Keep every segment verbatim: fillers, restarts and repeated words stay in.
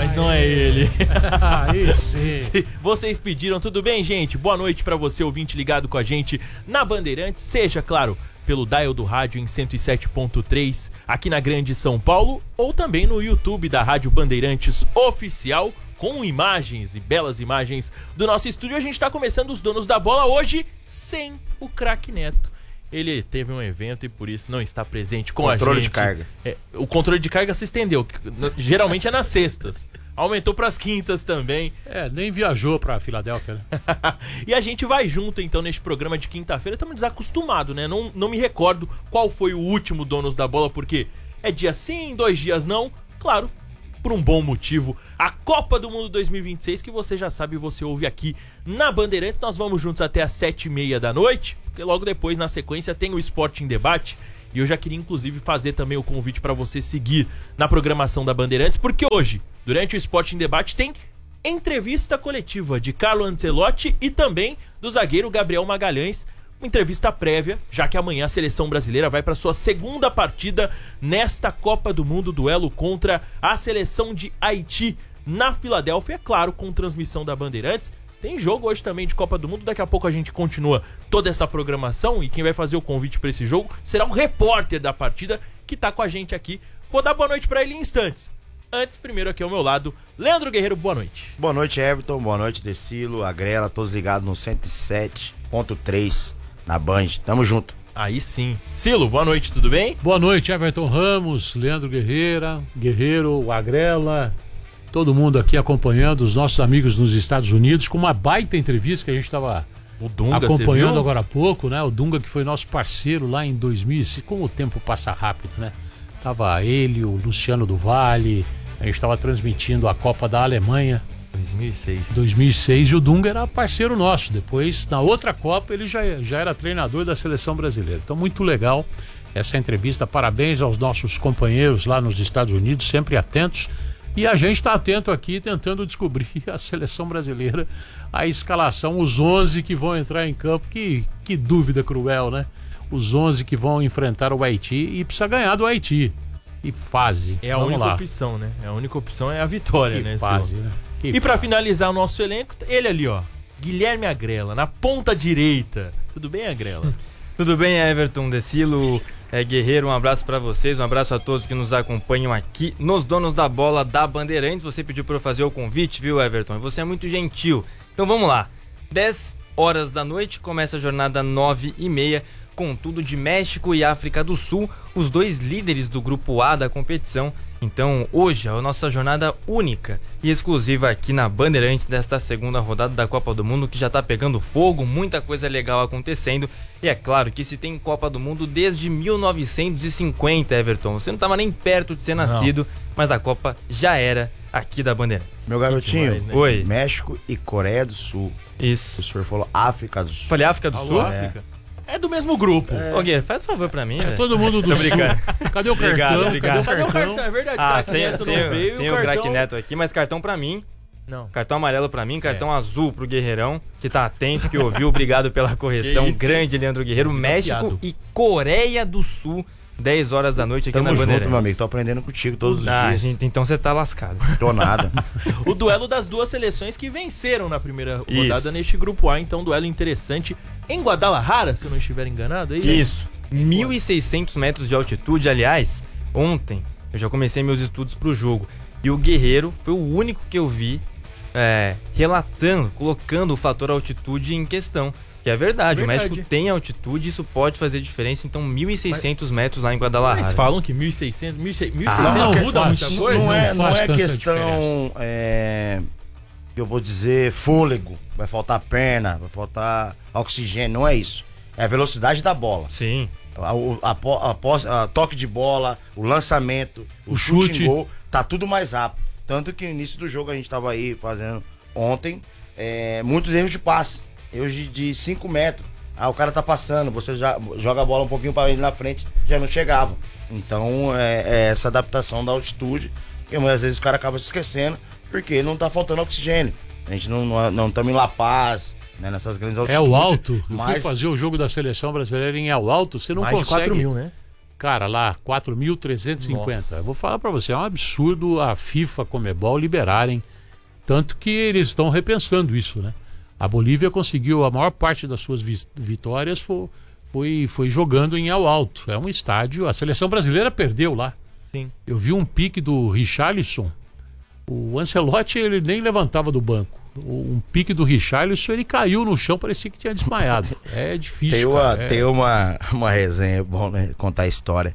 mas não é ele. Aí sim. Vocês pediram, tudo bem, gente? Boa noite pra você, ouvinte ligado com a gente na Bandeirantes, seja, claro, pelo dial do rádio em cento e sete ponto três aqui na Grande São Paulo, ou também no YouTube da Rádio Bandeirantes Oficial, com imagens e belas imagens do nosso estúdio. A gente está começando os Donos da Bola hoje sem o Craque Neto. Ele teve um evento e por isso não está presente com controle a gente. Controle de carga. É, o controle de carga se estendeu, geralmente é nas sextas. Aumentou para as quintas também. É, nem viajou pra Filadélfia, né? E a gente vai junto então neste programa de quinta-feira. Estamos desacostumados, né? Não, não me recordo qual foi o último Donos da Bola, porque é dia sim, dois dias não. Claro, por um bom motivo. A Copa do Mundo dois mil e vinte e seis, que você já sabe, você ouve aqui na Bandeirantes. Nós vamos juntos até às sete e meia da noite, porque logo depois, na sequência, tem o Esporte em Debate. E eu já queria, inclusive, fazer também o convite para você seguir na programação da Bandeirantes, porque hoje, durante o Esporte em Debate, tem entrevista coletiva de Carlo Ancelotti e também do zagueiro Gabriel Magalhães. Uma entrevista prévia, já que amanhã a seleção brasileira vai para sua segunda partida nesta Copa do Mundo, duelo contra a seleção de Haiti na Filadélfia, é claro, com transmissão da Bandeirantes. Tem jogo hoje também de Copa do Mundo, daqui a pouco a gente continua toda essa programação e quem vai fazer o convite para esse jogo será um repórter da partida que tá com a gente aqui. Vou dar boa noite para ele em instantes. Antes, primeiro aqui ao meu lado, Leandro Guerreiro, boa noite. Boa noite, Everton, boa noite, Decilo, Agrela, todos ligados no cento e sete ponto três na Band, tamo junto. Aí sim. Silo, boa noite, tudo bem? Boa noite, Everton Ramos, Leandro Guerreira, Guerreiro, Agrela, todo mundo aqui acompanhando, os nossos amigos nos Estados Unidos, com uma baita entrevista que a gente estava acompanhando agora há pouco, né? O Dunga, que foi nosso parceiro lá em dois mil e cinco, como o tempo passa rápido, né? Tava ele, o Luciano do Vale, a gente estava transmitindo a Copa da Alemanha dois mil e seis. dois mil e seis, e o Dunga era parceiro nosso. Depois, na outra Copa, ele já, já era treinador da seleção brasileira. Então, muito legal essa entrevista. Parabéns aos nossos companheiros lá nos Estados Unidos, sempre atentos. E a gente está atento aqui, tentando descobrir a seleção brasileira, a escalação, os onze que vão entrar em campo. Que, que dúvida cruel, né? Os onze que vão enfrentar o Haiti e precisa ganhar do Haiti. Que fase. É a Vamos única lá. opção, né? É a única opção é a vitória, Que né? fase, Silvio? né? Que E pra fase. finalizar o nosso elenco, ele ali, ó. Guilherme Agrela, na ponta direita. Tudo bem, Agrela? Tudo bem, Everton, Decilo, é, Guerreiro, um abraço pra vocês, um abraço a todos que nos acompanham aqui nos Donos da Bola da Bandeirantes. Você pediu pra eu fazer o convite, viu, Everton? E você é muito gentil. Então vamos lá. dez horas da noite, começa a jornada nove e meia, com tudo de México e África do Sul, os dois líderes do grupo A da competição. Então hoje é a nossa jornada única e exclusiva aqui na Bandeirantes desta segunda rodada da Copa do Mundo, que já tá pegando fogo, muita coisa legal acontecendo. E é claro que se tem Copa do Mundo desde mil novecentos e cinquenta, Everton. Você não tava nem perto de ser nascido, não. Mas a Copa já era aqui da Bandeirantes. Meu garotinho, demais, né? Oi. México e Coreia do Sul. Isso. O senhor falou África do Sul. Falei África do Alô, Sul? África? É do mesmo grupo. É. Ô, Guerreiro, faz um favor pra mim, É velho. todo mundo do Tô Sul. brincando. Cadê o cartão? Obrigado, obrigado. Cadê o cartão? cartão? É verdade. Ah, Craque sem, Neto sem, não veio, sem o o cartão... Craque Neto aqui, mas cartão pra mim. Não. Cartão amarelo pra mim, cartão é. azul pro Guerreirão, que tá atento, que ouviu. Obrigado pela correção. Grande Leandro Guerreiro. México e Coreia do Sul, dez horas da noite aqui Tamo na Bandeirantes. junto, meu amigo. Tô aprendendo contigo todos os Ah, dias. gente, então você tá lascado. Tô nada. O duelo das duas seleções que venceram na primeira rodada Isso. neste grupo A. Então, duelo interessante em Guadalajara, se eu não estiver enganado. Aí, Isso. mil e seiscentos metros de altitude. Aliás, ontem eu já comecei meus estudos pro jogo. E o Guerreiro foi o único que eu vi é, relatando, colocando o fator altitude em questão. Que é verdade, Verdade. o México tem altitude, isso pode fazer diferença. Então, mil e seiscentos metros lá em Guadalajara. Mas falam que mil e seiscentos, mil e seiscentos Ah, não, muda faz. muita coisa? Não é, não não faz é tanta questão, é, que eu vou dizer, fôlego. Vai faltar perna, vai faltar oxigênio. Não é isso. É a velocidade da bola. Sim. A, o- a, po- a pos- a toque de bola, o lançamento, o, O chute, chute. em gol, tá tudo mais rápido. Tanto que no início do jogo a gente tava aí fazendo ontem é, muitos erros de passe. Erros de cinco metros. Ah, o cara tá passando, você já joga a bola um pouquinho para ele na frente, já não chegava. Então é, é essa adaptação da altitude, que muitas vezes o cara acaba se esquecendo, porque não tá faltando oxigênio. A gente não estamos não, não em La Paz, né, nessas grandes É altitudes. o alto. Eu fui mas fazer o jogo da seleção brasileira em El Alto, você não Mais de consegue. quatro mil, né? cara, lá, quatro mil trezentos e cinquenta. Nossa. Eu vou falar pra você, é um absurdo a FIFA, Conmebol liberarem. Tanto que eles estão repensando isso, né? A Bolívia conseguiu a maior parte das suas vi- vitórias foi, foi, foi jogando em El Alto. É um estádio, a seleção brasileira perdeu lá. Sim. Eu vi um pique do Richarlison. O Ancelotti, ele nem levantava do banco. Um pique do Richarlison, ele caiu no chão, parecia que tinha desmaiado. É difícil, Tem uma, cara. É- tem uma, uma resenha, bom, né, contar a história.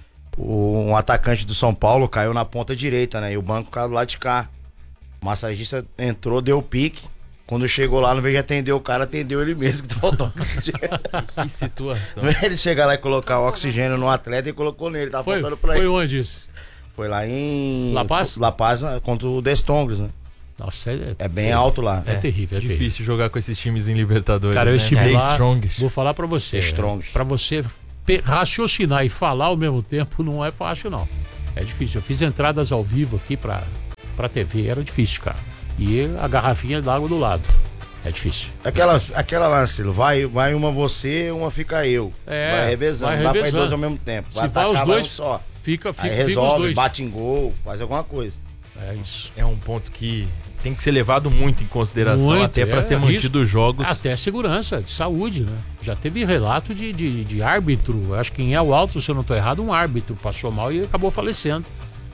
O, um atacante do São Paulo caiu na ponta direita, né? E o banco caiu do lado de cá. O massagista entrou, deu pique. Quando chegou lá, no vez de atender o cara, atendeu ele mesmo, que faltou oxigênio. Que situação. Ele chegar lá e colocar o oxigênio no atleta e colocou nele, tava Foi, faltando pra foi ele. onde isso? Foi lá em La Paz? La Paz, né, contra o The Strongest, né? Nossa, é, É bem alto lá. É, terrível, é terrível. Difícil jogar com esses times em Libertadores. Cara, eu né? estive The lá, Strongest. vou falar pra você. The Strongest. Pra você pe- raciocinar e falar ao mesmo tempo não é fácil, não. É difícil. Eu fiz entradas ao vivo aqui pra, pra T V, era difícil, cara. E a garrafinha d'água do lado. É difícil. Aquela, aquela lance, vai, vai uma você, uma fica eu. É, vai revezando, vai não dá pra ir revezando. dois ao mesmo tempo. Se Vai vai atacar, os vai dois, um só. Fica, fica, Aí fica os resolve, dois. bate em gol, faz alguma coisa. É isso. É um ponto que tem que ser levado muito em consideração, Muito, até pra é, ser risco. mantido os jogos. Até segurança, de saúde, né? Já teve relato de, de, de árbitro, acho que em El Alto, se eu não estou errado, um árbitro passou mal e acabou falecendo.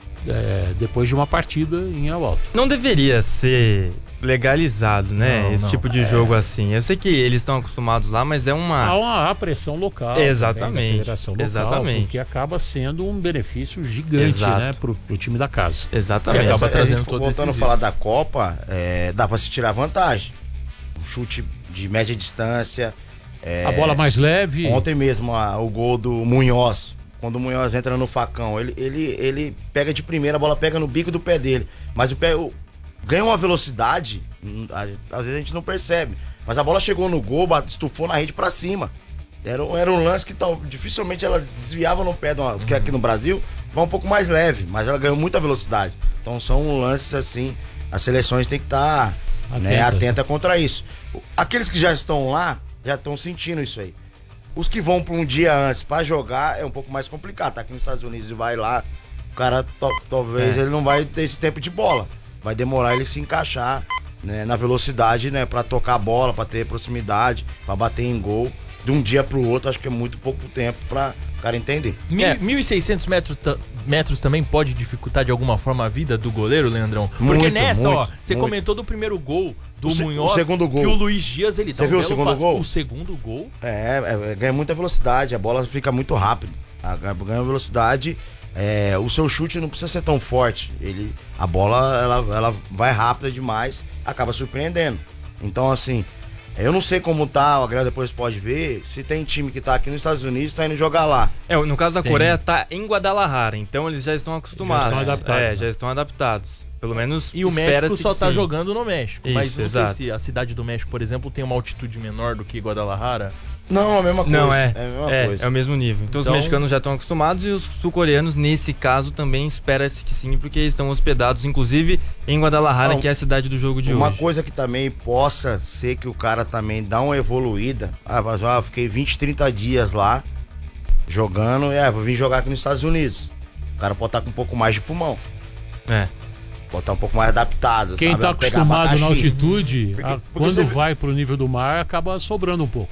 É, depois de uma partida em El Alto. Não deveria ser legalizado, né? Não, esse não. tipo de jogo assim. Eu sei que eles estão acostumados lá, mas é uma. Há uma há pressão local. Exatamente, também da federação local, exatamente. porque acaba sendo um benefício gigante, Exato. né, pro, pro time da casa. Exatamente. acaba Essa- trazendo a gente, todo voltando a esse falar da Copa, é, dá pra se tirar vantagem. Um chute de média distância. é, A bola mais leve. Ontem mesmo, a- o gol do Munhoz. Quando o Munhoz entra no facão, ele, ele, ele pega de primeira, a bola pega no bico do pé dele. Mas o pé o- ganha uma velocidade, hum, a- às vezes a gente não percebe. Mas a bola chegou no gol, bate- estufou na rede pra cima. Era, um- era um lance que tal, dificilmente ela desviava no pé, de uma, porque aqui no Brasil vai um pouco mais leve, mas ela ganhou muita velocidade. Então são lances assim, as seleções têm que estar né, Atentas. atenta contra isso. Aqueles que já estão lá, já estão sentindo isso aí. Os que vão para um dia antes para jogar é um pouco mais complicado. Tá aqui nos Estados Unidos e vai lá, o cara to- talvez É. ele não vai ter esse tempo de bola. Vai demorar ele se encaixar né, na velocidade, né, para tocar a bola, para ter proximidade, para bater em gol. De um dia pro outro, acho que é muito pouco tempo para o cara entender. Mil- É. mil e seiscentos metros, ta- metros também pode dificultar de alguma forma a vida do goleiro, Leandrão? Porque Muito, nessa, ó, muito, você muito. comentou do primeiro gol do O se- Munhoz, o segundo gol. que o Luiz Dias, ele Você dá um viu o belo segundo passe. gol? O segundo gol, É, é, ganha muita velocidade, a bola fica muito rápido. A- Ganha velocidade, é, o seu chute não precisa ser tão forte. Ele, a bola ela, ela vai rápida demais, acaba surpreendendo. Então, assim, eu não sei como tá, a galera depois pode ver, se tem time que tá aqui nos Estados Unidos, tá indo jogar lá. É, no caso da Tem. Coreia tá em Guadalajara, então eles já estão acostumados. Já estão adaptados, É, né? já estão adaptados. Pelo menos e o México espera-se só que tá sim. jogando no México. Isso, mas não exato. sei se a cidade do México, por exemplo, tem uma altitude menor do que Guadalajara. Não, a mesma coisa. Não, é. a mesma É, coisa. é o mesmo nível. Então, Então- os mexicanos já estão acostumados e os sul-coreanos, nesse caso, também espera-se que sim, porque eles estão hospedados, inclusive, em Guadalajara, Não, que é a cidade do jogo de Uma hoje. coisa que também possa ser que o cara também dá uma evoluída. Ah, mas ah, eu fiquei vinte, trinta dias lá jogando. É, vou vir jogar aqui nos Estados Unidos. O cara pode estar com um pouco mais de pulmão. É. Pode estar um pouco mais adaptado. Quem sabe? tá Pegar acostumado na abacaxi. altitude, Porque- a- porque quando você- vai pro nível do mar, acaba sobrando um pouco.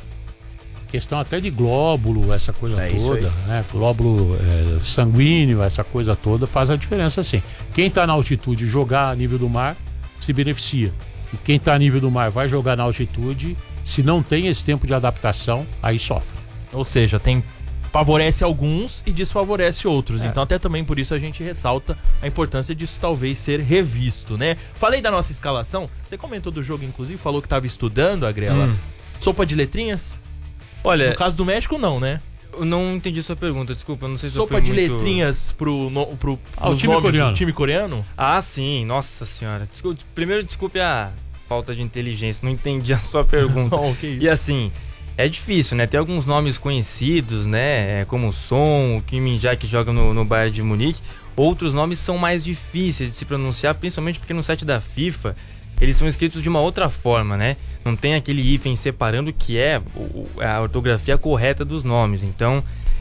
Questão até de glóbulo, essa coisa É isso toda, né? Glóbulo é, sanguíneo, essa coisa toda faz a diferença sim. Quem tá na altitude jogar a nível do mar se beneficia. E quem tá a nível do mar vai jogar na altitude, se não tem esse tempo de adaptação, aí sofre. Ou seja, tem favorece alguns e desfavorece outros. É. Então até também por isso a gente ressalta a importância disso talvez ser revisto, né? Falei da nossa escalação, você comentou do jogo inclusive, falou que estava estudando, Agrela. Hum. Sopa de letrinhas? Olha, No caso do México não, né? eu não entendi sua pergunta, desculpa, eu não sei se eu Sopa fui de muito... letrinhas pro, no, pro Ah, o pros time nomes coreano. do time coreano? Ah, sim, nossa senhora. Desculpe, primeiro, desculpe a falta de inteligência, não entendi a sua pergunta. Oh, que isso. E assim, é difícil, né? Tem alguns nomes conhecidos, né? É, como o Son, o Kim Min-jae que joga no, no Bayern de Munique. Outros nomes são mais difíceis de se pronunciar, principalmente porque no site da FIFA eles são escritos de uma outra forma, né? Não tem aquele hífen separando que é o- a ortografia correta dos nomes. Então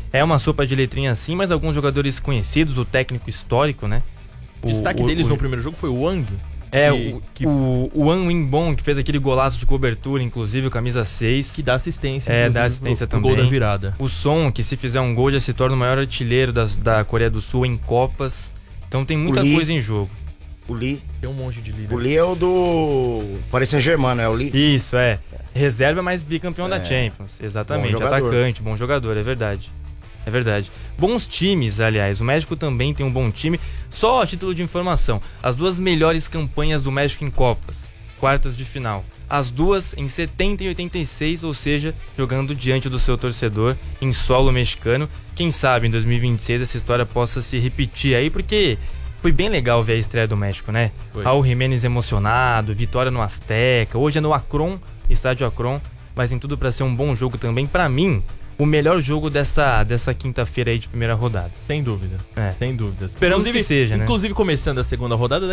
É uma sopa de letrinha sim, mas alguns jogadores conhecidos, o técnico histórico, né? O destaque o, deles o, no primeiro jogo foi o Wang. É, que, o, que, o, o An Winbon, que fez aquele golaço de cobertura, inclusive, o camisa seis. que dá assistência. É, dá assistência pro, pro também. gol da virada. O Son, que se fizer um gol já se torna o maior artilheiro das, da Coreia do Sul em Copas. Então tem muita Lee. coisa em jogo. O Lee. Tem um monte de líder. O Lee é o do Paris Saint-Germain, é o Lee? Isso, é. Reserva, mas bicampeão É. da Champions. Exatamente, Bom jogador. atacante, bom jogador, é verdade. É verdade. Bons times, aliás. O México também tem um bom time. Só a título de informação, as duas melhores campanhas do México em Copas, quartas de final. As duas em setenta e oitenta e seis, ou seja, jogando diante do seu torcedor em solo mexicano. Quem sabe em dois mil e vinte e seis essa história possa se repetir aí, porque foi bem legal ver a estreia do México, né? Foi. Raul Jiménez emocionado, vitória no Azteca. Hoje é no Akron, estádio Akron, mas tem tudo pra ser um bom jogo também. Pra mim, o melhor jogo dessa, dessa quinta-feira aí de primeira rodada. Sem dúvida. É. Sem dúvidas. Esperamos Inclusive- que seja, né? Inclusive, começando a segunda rodada,